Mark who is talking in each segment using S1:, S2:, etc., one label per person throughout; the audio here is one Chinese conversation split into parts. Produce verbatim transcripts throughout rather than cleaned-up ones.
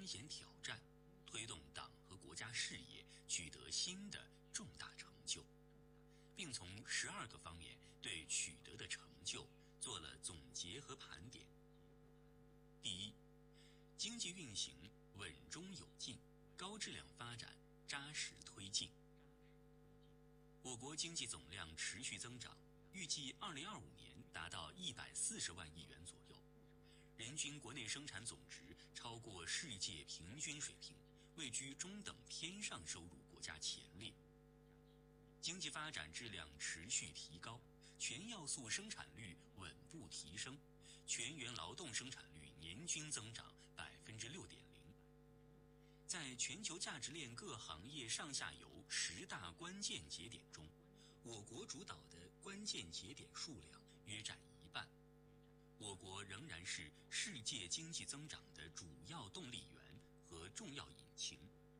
S1: 风险挑战，推动党和国家事业取得新的重大成就，并从十二个方面对取得的成就做了总结和盘点。第一，经济运行稳中有进，高质量发展扎实推进。我国经济总量持续增长，预计二零二五年达到一百四十万亿元左右，人均国内生产总值超过世界平均水平，位居中等偏上收入国家前列。经济发展质量持续提高，全要素生产率稳步提升，全员劳动生产率年均增长百分之六点零。在全球价值链各行业上下游十大关键节点中，我国主导的关键节点数量约占一半。我国仍然是世界经济增长的主要动力源和重要引擎。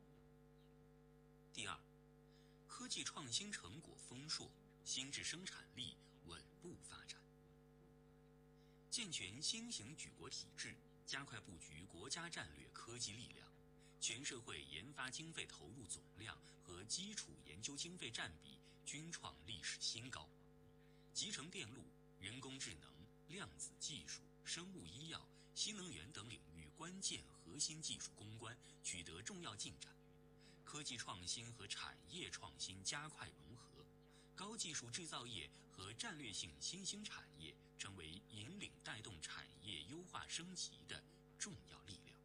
S1: 第二，科技创新成果丰硕，新质生产力稳步发展。健全新型举国体制，加快布局国家战略科技力量，全社会研发经费投入总量和基础研究经费占比均创历史新高。集成电路、人工智能、量子技术、生物医药、新能源等领域关键核心技术攻关取得重要进展，科技创新和产业创新加快融合，高技术制造业和战略性新兴产业成为引领带动产业优化升级的重要力量。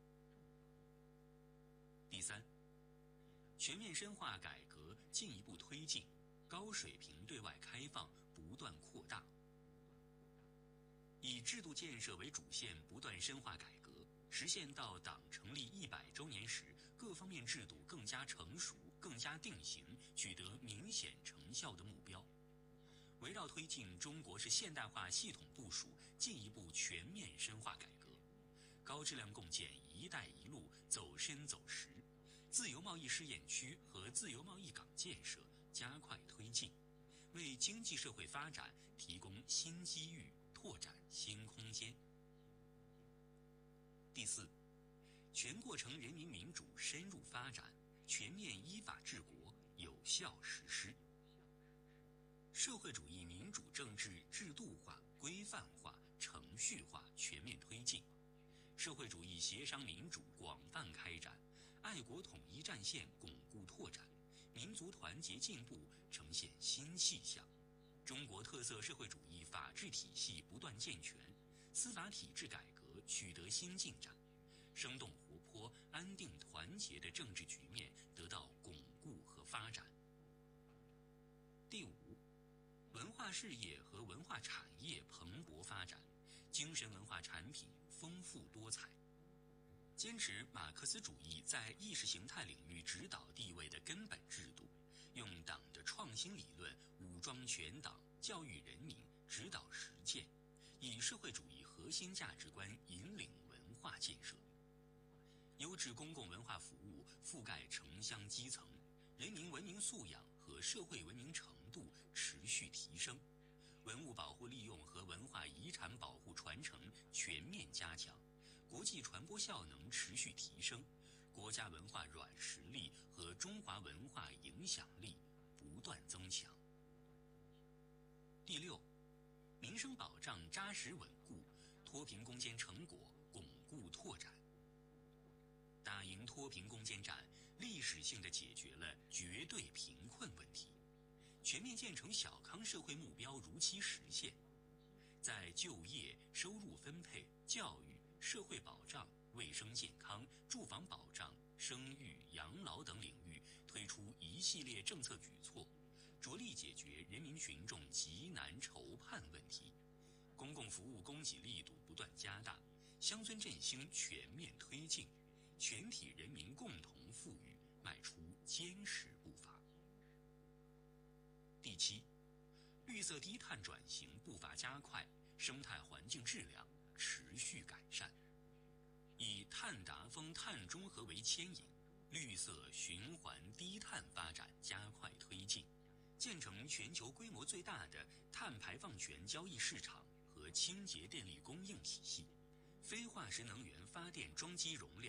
S1: 第三，全面深化改革进一步推进，高水平对外开放不断扩大。以制度建设为主线，不断深化改革，实现到党成立一百周年时，各方面制度更加成熟、更加定型，取得明显成效的目标。围绕推进中国式现代化系统部署，进一步全面深化改革，高质量共建“一带一路”走深走实，自由贸易试验区和自由贸易港建设加快推进，为经济社会发展提供新机遇，拓展新空间。第四，全过程人民民主深入发展，全面依法治国，有效实施。社会主义民主政治制度化、规范化、程序化全面推进，社会主义协商民主广泛开展，爱国统一战线巩固拓展，民族团结进步呈现新气象。中国特色社会主义法治体系不断健全，司法体制改革取得新进展，生动活泼、安定团结的政治局面得到巩固和发展。第五，文化事业和文化产业蓬勃发展，精神文化产品丰富多彩。坚持马克思主义在意识形态领域指导地位的根本制度，用党的创新理论武装全党，教育人民，指导实践，以社会主义核心价值观引领文化建设。优质公共文化服务覆盖城乡基层，人民文明素养和社会文明程度持续提升，文物保护利用和文化遗产保护传承全面加强，国际传播效能持续提升，国家文化软实力和中华文化影响力不断增强。第六，民生保障扎实稳固，脱贫攻坚成果巩固拓展。打赢脱贫攻坚战，历史性地解决了绝对贫困问题，全面建成小康社会目标如期实现。在就业、收入分配、教育、社会保障、卫生健康、住房保障、生育、养老等领域推出一系列政策举措，着力解决人民群众急难愁盼问题。公共服务供给力度不断加大，乡村振兴全面推进，全体人民共同富裕迈出坚实步伐。第七，绿色低碳转型步伐加快，生态环境质量持续改善，以碳达峰、碳中和为牵引，绿色循环低碳发展加快推进，建成全球规模最大的碳排放权交易市场和清洁电力供应体系，非化石能源发电装机容量